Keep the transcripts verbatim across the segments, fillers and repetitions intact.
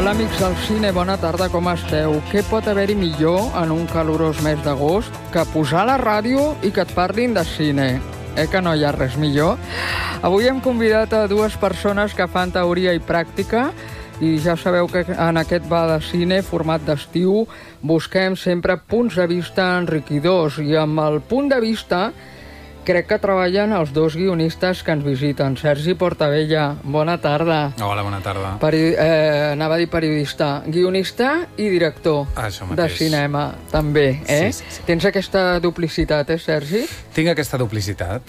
Hola, amics del cine, bona tarda, com esteu? Què pot haver-hi millor en un calorós mes d'agost que posar la ràdio i que et parlin de cine? Eh que no hi ha res millor? Avui hem convidat a dues persones que fan teoria i pràctica i ja sabeu que en aquest bar de cine, format d'estiu, busquem sempre punts de vista enriquidors i amb el punt de vista crec que treballen els dos guionistes que ens visiten. Sergi Portabella, bona tarda. Hola, bona tarda. Peri eh, anava a dir periodista. Guionista i director de cinema, també, eh? Sí, sí, sí. Tens aquesta duplicitat, eh, Sergi? Tinc aquesta duplicitat.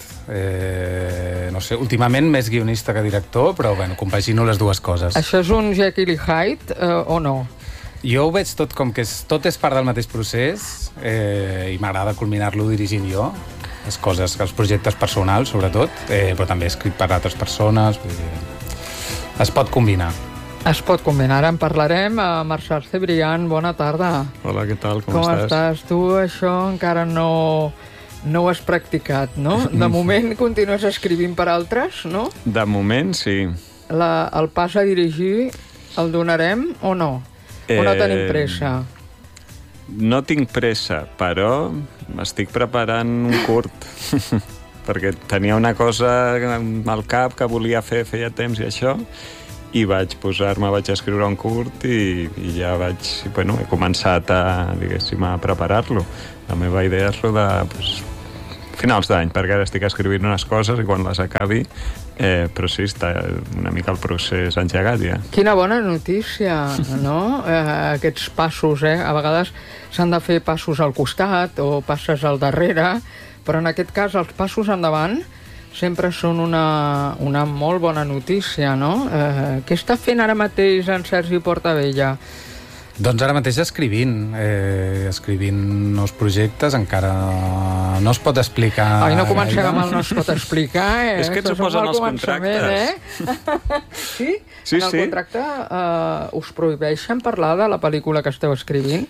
Eh, no sé, últimament més guionista que director, però bueno, compagino les dues coses. Això és un Jekyll i Hyde eh, o no? Jo ho veig tot com que és, tot és part del mateix procés eh, i m'agrada culminar-lo dirigint jo. Les coses, els projectes personals, sobretot, eh, però també he escrit per altres persones. Vull dir, es pot combinar. Es pot combinar. Ara en parlarem. Marçal Cebrián, bona tarda. Hola, què tal? Com, Com estàs? estàs? Tu això encara no, no ho has practicat, no? De moment continues escrivint per altres, no? De moment, sí. La, el pas a dirigir el donarem o no? O no tenim pressa? No tinc pressa, però m'estic preparant un curt perquè tenia una cosa al cap que volia fer feia temps i això, i vaig posar-me, vaig escriure un curt i, i ja vaig, bueno, he començat a, diguéssim, a preparar-lo. La meva idea és rodar pues, finals d'any, perquè ara estic escrivint unes coses i quan les acabi, eh, però sí, està una mica el procés engegat ja. Quina bona notícia, no? Eh, aquests passos, eh? A vegades s'han de fer passos al costat o passes al darrere, però en aquest cas els passos endavant sempre són una, una molt bona notícia, no? Eh, què està fent ara mateix en Sergi Portabella? Doncs ara mateix escrivint, eh, escrivint nous projectes, encara no es pot explicar... Ai, no comencem amb el no es pot explicar, eh? És que et suposen els contractes. Eh? Sí? Sí, en el sí. contracte eh, us prohibeixen parlar de la pel·lícula que esteu escrivint?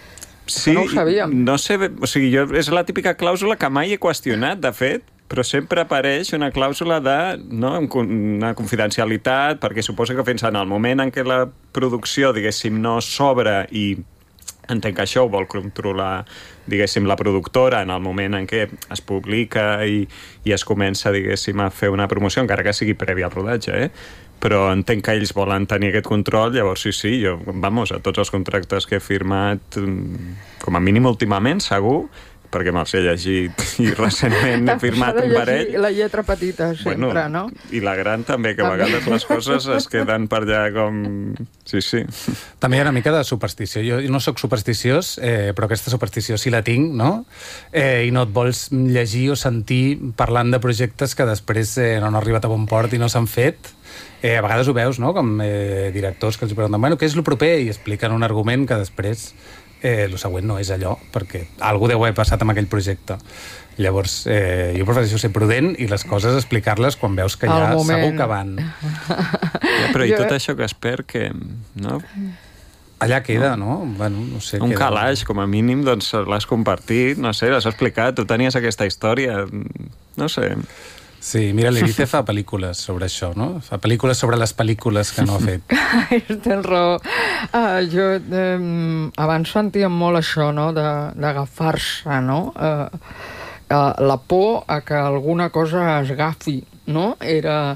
Sí, no ho sabíem. No sé, o sigui, jo, és la típica clàusula que mai he qüestionat, de fet, però sempre apareix una clàusula de no, una confidencialitat, perquè suposo que fins en el moment en què la producció, diguéssim, no s'obre i entenc que això ho vol controlar, diguéssim, la productora en el moment en què es publica i, i es comença, diguéssim, a fer una promoció, encara que sigui prèvia al rodatge, eh? Però entenc que ells volen tenir aquest control, llavors sí, sí, jo, vamos, a tots els contractes que he firmat, com a mínim últimament, segur, perquè me'ls he llegit i recentment he firmat un parell. La lletra petita, sempre, bueno, no? I la gran també, que a vegades les coses es queden per allà com... Sí, sí. També hi ha una mica de superstició. Jo no sóc supersticiós, eh, però aquesta superstició sí la tinc, no? Eh, I no et vols llegir o sentir parlant de projectes que després eh, no han arribat a bon port i no s'han fet. Eh, a vegades ho veus, no?, com eh, directors que els pregunten, bueno, què és el proper? I expliquen un argument que després eh, el següent no és allò, perquè algú deu haver passat amb aquell projecte. Llavors, eh, jo prefereixo ser prudent i les coses explicar-les quan veus que ja segur que van. Ja, però i tot això que es perd, que... No? Allà queda, no? no? Bueno, no sé, un queda... calaix, com a mínim, doncs l'has compartit, no sé, l'has explicat, tu tenies aquesta història, no sé... Sí, mira, l'Erice fa pel·lícules sobre això, no? Fa pel·lícules sobre les pel·lícules que no ha fet. Tens raó. Uh, jo um, abans sentíem molt això, no?, d'agafar-se, no? Uh, uh, la por a que alguna cosa es gafi, no? Era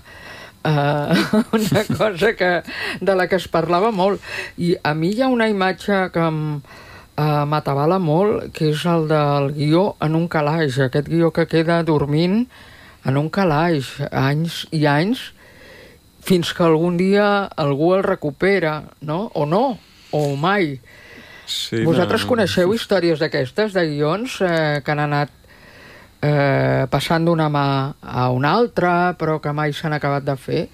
uh, una cosa que, de la que es parlava molt. I a mi hi ha una imatge que em uh, m'atabala molt, que és el del guió en un calaix, aquest guió que queda dormint en un calaix, anys i anys, fins que algun dia algú el recupera, no? O no, o mai. Sí, Vosaltres no... coneixeu històries d'aquestes, de guions, eh, que han anat eh, passant d'una mà a una altra, però que mai s'han acabat de fer?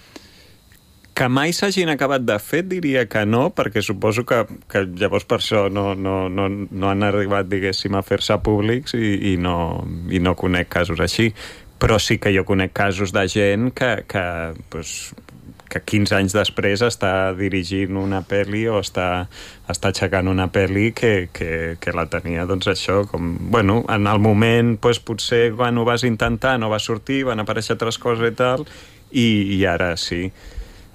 Que mai s'hagin acabat de fer, diria que no, perquè suposo que, que llavors per això no, no, no, no han arribat, diguéssim, a fer-se públics i, i, no, i no conec casos així. Però sí que jo conec casos de gent que, que, pues, que quinze anys després està dirigint una pel·li o està, està aixecant una pel·li que, que, que la tenia, doncs això, com, bueno, en el moment, pues, potser quan ho vas intentar no va sortir, van aparèixer altres coses i tal, i, i ara sí.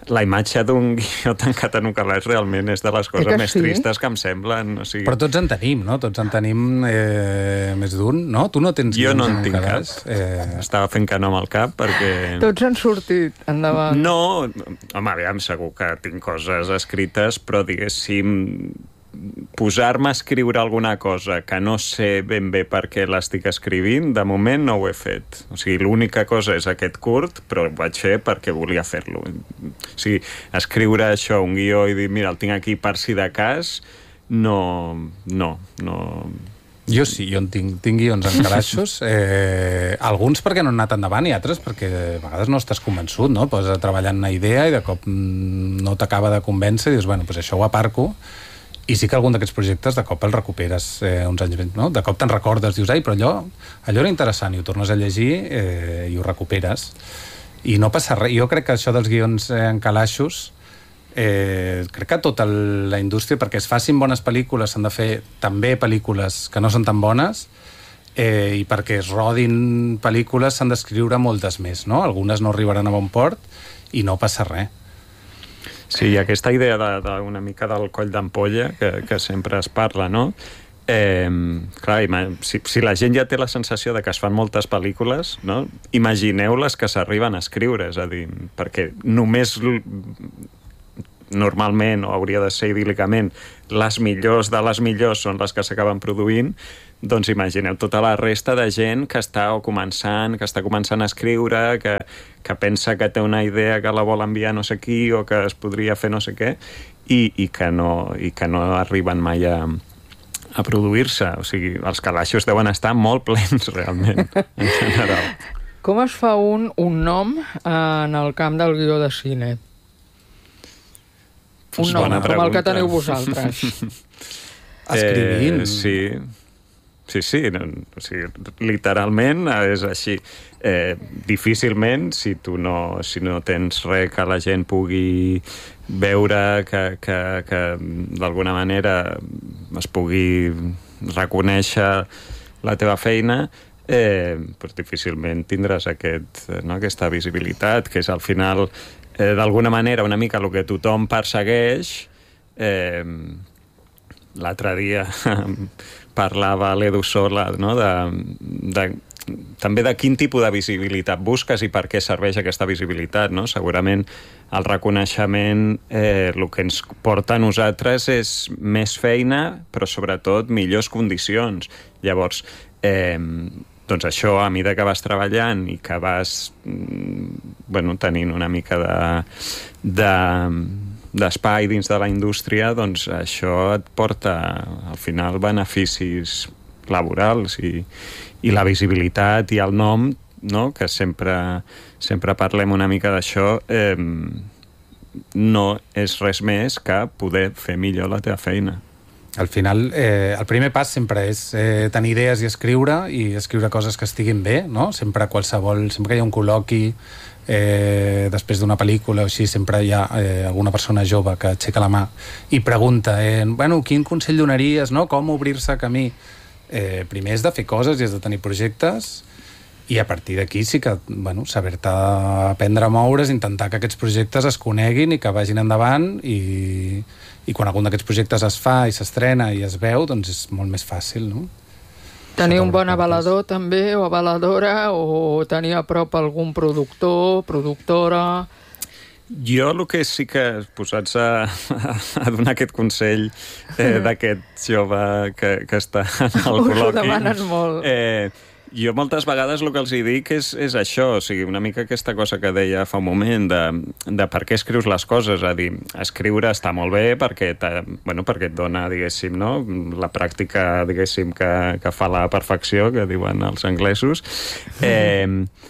la imatge d'un guió tancat en un calaix realment és de les coses que més sí? tristes que em semblen. O sigui... Però tots en tenim, no? Tots en tenim eh, més d'un, no? Tu no tens Jo no guions en un tinc calaix? cap. Eh... Estava fent que no amb el cap perquè... Tots han sortit endavant. No, home, aviam, segur que tinc coses escrites, però diguéssim, posar-me a escriure alguna cosa que no sé ben bé per què l'estic escrivint, de moment no ho he fet. O sigui, l'única cosa és aquest curt, però ho vaig fer perquè volia fer-lo. O sigui, escriure això, un guió, i dir, mira, el tinc aquí per si de cas, no, no, no... Jo sí, jo en tinc, tinc guions en calaixos, eh, alguns perquè no han anat endavant i altres perquè a vegades no estàs convençut, no? Poses a treballar en una idea i de cop no t'acaba de convèncer i dius, bueno, doncs això ho aparco. I sí que algun d'aquests projectes de cop el recuperes eh, uns anys més, no? De cop te'n recordes, dius, ai, però allò, allò era interessant, i ho tornes a llegir eh, i ho recuperes. I no passa res. Jo crec que això dels guions eh, en calaixos, eh, crec que tota la indústria, perquè es facin bones pel·lícules, s'han de fer també pel·lícules que no són tan bones, eh, i perquè es rodin pel·lícules s'han d'escriure moltes més, no? Algunes no arribaran a bon port i no passa res. Sí, aquesta idea de, de una mica del coll d'ampolla que, que sempre es parla, no? Eh, clar, si, si la gent ja té la sensació de que es fan moltes pel·lícules, no? Imagineu les que s'arriben a escriure, és a dir, perquè només normalment, o hauria de ser idíl·licament, les millors de les millors són les que s'acaben produint, doncs imagineu tota la resta de gent que està o començant, que està començant a escriure, que, que pensa que té una idea que la vol enviar no sé qui o que es podria fer no sé què, i, i, que, no, i que no arriben mai a, a produir-se. O sigui, els calaixos deuen estar molt plens, realment, en general. Com es fa un, un nom en el camp del guió de cine? Un nom, com el que teniu vosaltres. Escrivint. Eh, sí, sí, sí, no, o sigui, literalment és així. Eh, difícilment, si tu no, si no tens res que la gent pugui veure, que, que, que d'alguna manera es pugui reconèixer la teva feina, eh, doncs difícilment tindràs aquest, no, aquesta visibilitat, que és al final, eh, d'alguna manera, una mica el que tothom persegueix. Eh, l'altre dia parlava l'Edu Sola, no?, de, de, també de quin tipus de visibilitat busques i per què serveix aquesta visibilitat, no? Segurament el reconeixement, eh, el que ens porta a nosaltres és més feina, però sobretot millors condicions. Llavors, eh, doncs això, a mesura que vas treballant i que vas bueno, tenint una mica de, de, d'espai dins de la indústria, doncs això et porta al final beneficis laborals i, i la visibilitat i el nom, no? Que sempre, sempre parlem una mica d'això, eh, no és res més que poder fer millor la teva feina. Al final, eh, el primer pas sempre és eh, tenir idees i escriure, i escriure coses que estiguin bé, no? Sempre qualsevol, sempre que hi ha un col·loqui, eh, després d'una pel·lícula o així, sempre hi ha eh, alguna persona jove que aixeca la mà i pregunta, eh, bueno, quin consell donaries, no? Com obrir-se camí? Eh, primer és de fer coses i has de tenir projectes, i a partir d'aquí sí que, bueno, saber-te aprendre a moure's, intentar que aquests projectes es coneguin i que vagin endavant, i, i quan algun d'aquests projectes es fa i s'estrena i es veu, doncs és molt més fàcil, no? Tenir un bon avalador també, o avaladora, o tenir a prop algun productor, productora... Jo el que sí que posats a, a donar aquest consell eh, d'aquest jove que, que està en el col·loqui... Us ho demanes molt. Eh, jo moltes vegades el que els hi dic és, és això, o sigui, una mica aquesta cosa que deia fa un moment de, de per què escrius les coses, a dir, escriure està molt bé perquè, bueno, perquè et dona, diguéssim, no? La pràctica, diguéssim, que, que fa la perfecció, que diuen els anglesos, eh,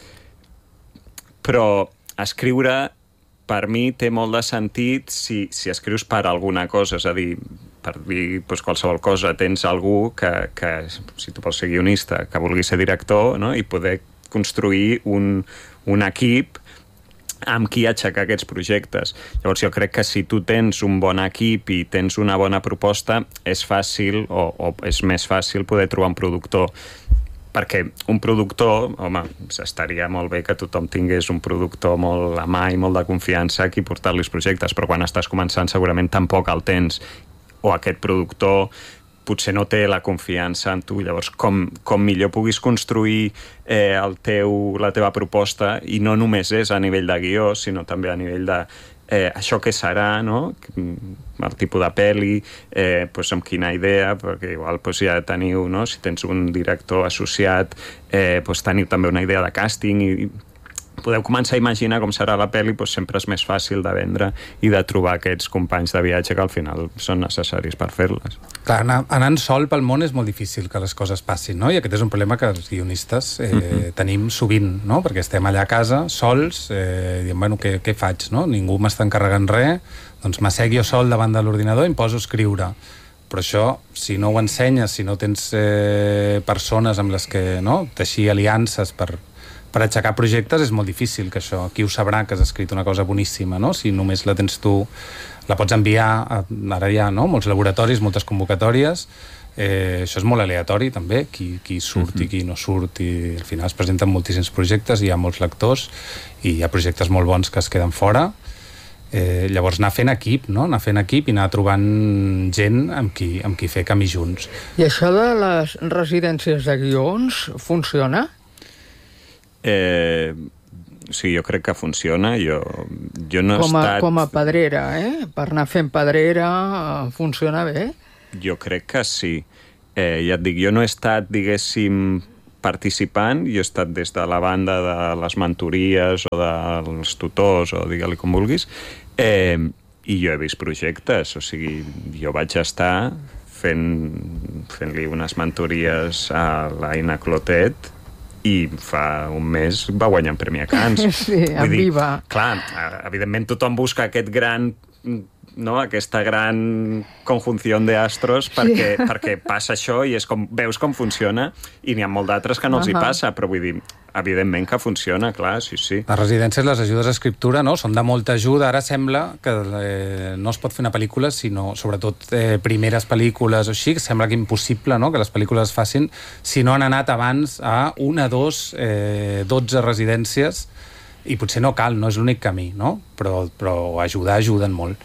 però escriure per mi té molt de sentit si, si escrius per alguna cosa, és a dir, per dir doncs, qualsevol cosa, tens algú que, que, si tu vols ser guionista, que vulgui ser director, no? I poder construir un, un equip amb qui aixecar aquests projectes. Llavors jo crec que si tu tens un bon equip i tens una bona proposta, és fàcil o, o és més fàcil poder trobar un productor. perquè un productor, home, estaria molt bé que tothom tingués un productor molt a mà i molt de confiança a qui portar-li els projectes, però quan estàs començant segurament tampoc el tens, o aquest productor potser no té la confiança en tu. Llavors, com, com millor puguis construir eh, el teu, la teva proposta, i no només és a nivell de guió, sinó també a nivell de eh, això que serà, no? El tipus de pel·li, eh, pues, amb quina idea, perquè igual pues, ja teniu, no? Si tens un director associat, eh, pues, teniu també una idea de càsting i podeu començar a imaginar com serà la pel·li, doncs sempre és més fàcil de vendre i de trobar aquests companys de viatge que al final són necessaris per fer-les. Clar, anar, anant sol pel món és molt difícil que les coses passin, no? I aquest és un problema que els guionistes eh, uh-huh. tenim sovint, no? Perquè estem allà a casa, sols, eh, i diem, bueno, què, què faig, no? Ningú m'està encarregant res, doncs m'assec jo sol davant de l'ordinador i em poso a escriure. Però això, si no ho ensenyes, si no tens eh, persones amb les que, no?, teixir aliances per per aixecar projectes, és molt difícil que això, qui ho sabrà que has escrit una cosa boníssima, no? Si només la tens tu, la pots enviar a, ara hi ha, no?, molts laboratoris, moltes convocatòries, eh, això és molt aleatori també, qui, qui surt uh-huh. i qui no surt, i al final es presenten moltíssims projectes, hi ha molts lectors i hi ha projectes molt bons que es queden fora. Eh, llavors anar fent equip, no? Anar fent equip i anar trobant gent amb qui, amb qui fer camí junts. I això de les residències de guions funciona? Eh, sí, jo crec que funciona. Jo, jo no he com a, estat... Com a pedrera, eh? Per anar fent pedrera funciona bé? Jo crec que sí. Eh, ja et dic, jo no he estat, diguéssim, participant, jo he estat des de la banda de les mentories o dels tutors, o digue-li com vulguis, eh, i jo he vist projectes. O sigui, jo vaig estar fent, fent-li unes mentories a l'Aina Clotet, i fa un mes va guanyar un premi a Cannes. Sí, en viva. Clar, evidentment tothom busca aquest gran, no?, aquesta gran conjunció d'astros perquè, sí. perquè passa això i és com, veus com funciona, i n'hi ha molt d'altres que no els uh-huh. hi passa, però vull dir, evidentment que funciona, clar, sí, sí. Les residències, les ajudes a escriptura, no?, són de molta ajuda. Ara sembla que eh, no es pot fer una pel·lícula, sinó, sobretot, eh, primeres pel·lícules o així, que sembla que impossible, no?, que les pel·lícules es facin si no han anat abans a una, dos, eh, dotze residències, i potser no cal, no és l'únic camí, no? Però, però ajudar, ajuden molt.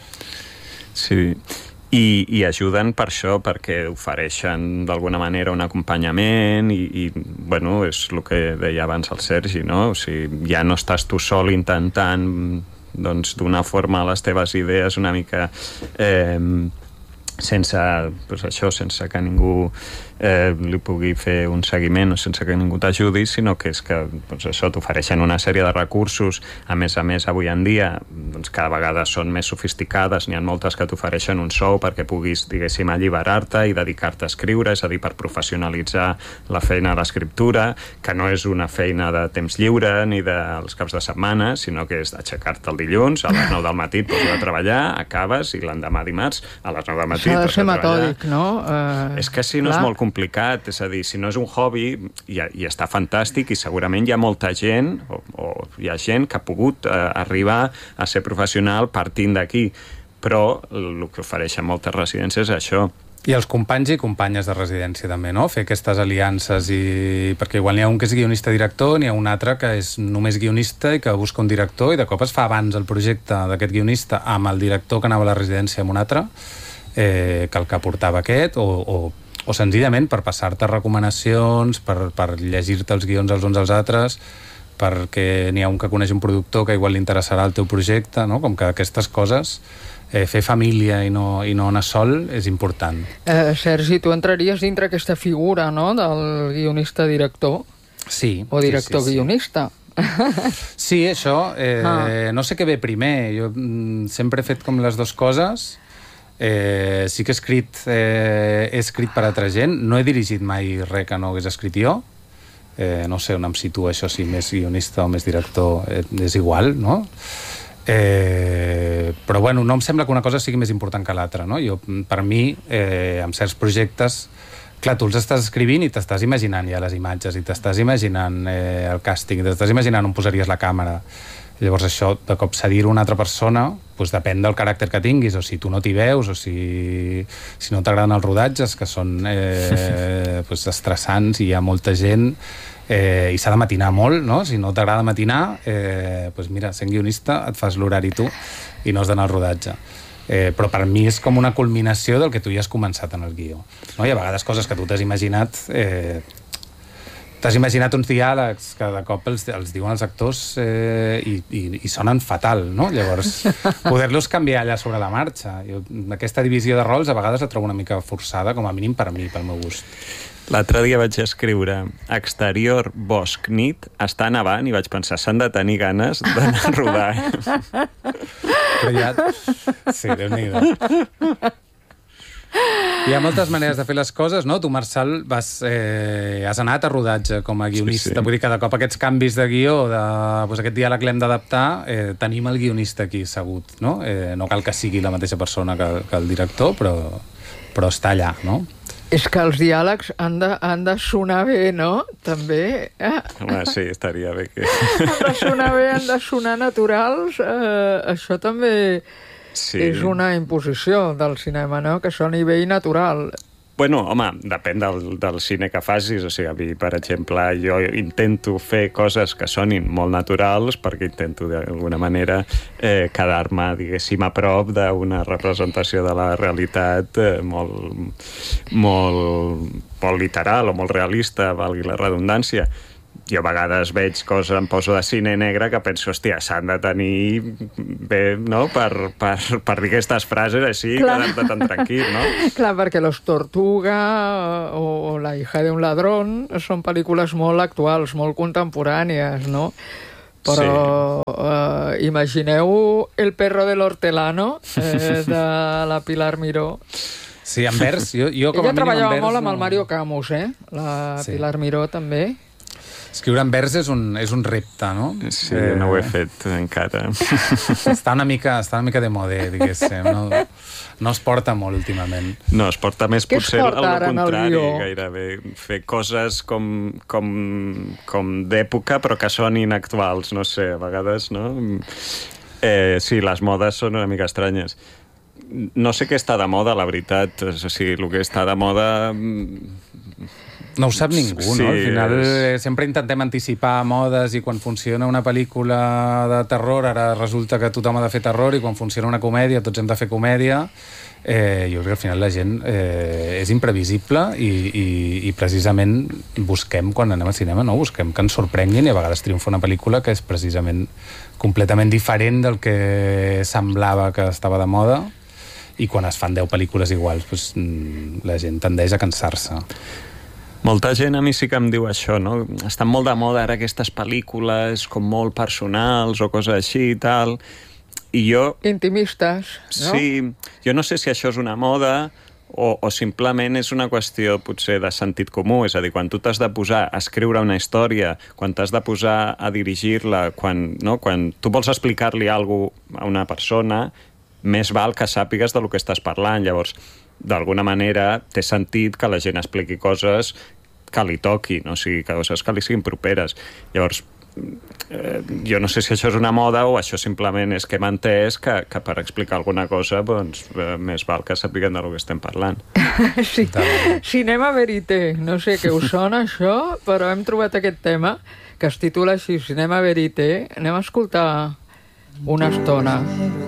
Sí, I, i ajuden per això, perquè ofereixen d'alguna manera un acompanyament i, i bueno, és el que deia abans el Sergi, no? O sigui, ja no estàs tu sol intentant doncs, donar forma a les teves idees una mica eh, sense, doncs això, sense que ningú eh, li pugui fer un seguiment o sense que ningú t'ajudi, sinó que és que doncs això, t'ofereixen una sèrie de recursos. A més a més, avui en dia doncs, cada vegada són més sofisticades, n'hi ha moltes que t'ofereixen un sou perquè puguis, diguéssim, alliberar-te i dedicar-te a escriure, és a dir, per professionalitzar la feina de l'escriptura, que no és una feina de temps lliure ni dels caps de setmana, sinó que és d'aixecar-te el dilluns, a les nou del matí et pots a treballar, acabes, i l'endemà dimarts a les nou del matí s'ha de ser metòdic, no? Uh, és que si no clar. És molt complicat, és a dir, si no és un hobby, i, i està fantàstic, i segurament hi ha molta gent, o, o hi ha gent que ha pogut uh, arribar a ser professional partint d'aquí, però el que ofereixen moltes residències és això. I els companys i companyes de residència també, no? Fer aquestes aliances, i perquè igual n'hi ha un que és guionista-director, n'hi ha un altre que és només guionista i que busca un director, i de cop es fa abans el projecte d'aquest guionista amb el director que anava a la residència amb un altre, eh, que el que portava aquest, o, o, o senzillament per passar-te recomanacions, per, per llegir-te els guions els uns als altres, perquè n'hi ha un que coneix un productor que igual li interessarà el teu projecte, no? Com que aquestes coses, eh, fer família i no, i no anar sol és important. Eh, Sergi, tu entraries dintre aquesta figura, no?, del guionista-director? Sí. O director-guionista? Sí, sí, sí. Sí, això, eh, ah. no sé què ve primer. Jo mm, sempre he fet com les dues coses. Eh, sí que he escrit, eh, he escrit per altra gent. No he dirigit mai res que no hagués escrit jo. Eh, no sé on em situo això, si més guionista o més director, eh, és igual, no? Eh, però bueno, no em sembla que una cosa sigui més important que l'altra, no? Jo, per mi, eh, amb certs projectes, clar, tu els estàs escrivint i t'estàs imaginant ja les imatges, i t'estàs imaginant eh, el càsting, t'estàs imaginant on posaries la càmera, Llavors això, de cop cedir a una altra persona, doncs depèn del caràcter que tinguis, o si tu no t'hi veus, o si, si no t'agraden els rodatges, que són eh, doncs estressants i hi ha molta gent, eh, i s'ha de matinar molt, no? Si no t'agrada matinar, eh, doncs mira, sent guionista et fas l'horari tu i no has d'anar al rodatge. Eh, però per mi és com una culminació del que tu ja has començat en el guió, no? I a vegades coses que tu t'has imaginat, eh, t'has imaginat uns diàlegs que de cop els, els diuen els actors eh, i, i, i sonen fatal, no? Llavors, poder-los canviar allà sobre la marxa. Jo, aquesta divisió de rols a vegades la trobo una mica forçada, com a mínim per mi, pel meu gust. L'altre dia vaig escriure exterior, bosc, nit, està nevant i vaig pensar, s'han de tenir ganes d'anar a rodar. Però ja... Sí, Déu-n'hi-do. Hi ha moltes maneres de fer les coses, no? Tu, Marçal, vas, eh, has anat a rodatge com a guionista. Sí, sí. Vull dir que de cop aquests canvis de guió, de, doncs aquest diàleg l'hem d'adaptar, eh, tenim el guionista aquí assegut, no? Eh, no cal que sigui la mateixa persona que, que el director, però, però està allà, no? És que els diàlegs han de, han de sonar bé, no? També. Eh? Home, sí, estaria bé que... Han de sonar bé, han de sonar naturals. Eh, això també sí. És una imposició del cinema, no? Que soni bé i natural. Bueno, home, depèn del, del cine que facis. O sigui, a mi, per exemple, jo intento fer coses que sonin molt naturals perquè intento, d'alguna manera, eh, quedar-me, diguéssim, a prop d'una representació de la realitat eh, molt, molt, molt literal o molt realista, valgui la redundància. Jo a vegades veig coses, em poso de cine negre que penso, hòstia, s'han de tenir bé, no?, per, per, per dir aquestes frases així, quedar-te tan tranquil, no? Clar, perquè Los Tortuga o La hija de un ladrón són pel·lícules molt actuals, molt contemporànies, no? Però sí. eh, imagineu El perro del hortelano, eh, de la Pilar Miró. Sí, en vers, jo, jo com Ella a mínim treballava en vers... molt amb no... el Mario Camus, eh? La sí. Pilar Miró també. Escriure en vers és un, és un repte, no? Sí, eh, no ho he fet encara. Està una mica, està una mica de modé, diguéssim. No, no es porta molt últimament. No, es porta més Què potser porta al contrari, guió? gairebé. Fer coses com, com, com d'època, però que sonin actuals, no sé, a vegades, no? Eh, sí, les modes són una mica estranyes. No sé què està de moda, la veritat. O sigui, el que està de moda... No ho sap ningú, sí, no? Al final és... sempre intentem anticipar modes i quan funciona una pel·lícula de terror, ara resulta que tothom ha de fer terror i quan funciona una comèdia tots hem de fer comèdia. Eh, jo crec que al final la gent eh, és imprevisible i, i, i precisament busquem, quan anem al cinema, no? Busquem que ens sorprenguin i a vegades triomfa una pel·lícula que és precisament completament diferent del que semblava que estava de moda i quan es fan deu pel·lícules iguals doncs, la gent tendeix a cansar-se. Molta gent a mi sí que em diu això, no? Estan molt de moda ara aquestes pel·lícules com molt personals o coses així i tal. I jo... Intimistes, no? Sí, jo no sé si això és una moda o, o simplement és una qüestió potser de sentit comú. És a dir, quan tu t'has de posar a escriure una història, quan t'has de posar a dirigir-la, quan, no? Quan tu vols explicar-li alguna cosa a una persona, més val que sàpigues de lo que estàs parlant. Llavors, d'alguna manera té sentit que la gent expliqui coses que li toquin, o sigui, coses que li siguin properes. Llavors, eh, jo no sé si això és una moda o això simplement és que hem entès que, que per explicar alguna cosa doncs, eh, més val que sàpiguen de lo que estem parlant. Sí. Cinema verité, no sé què us sona això, però hem trobat aquest tema que es titula així, Cinema verité. Anem a escoltar una estona.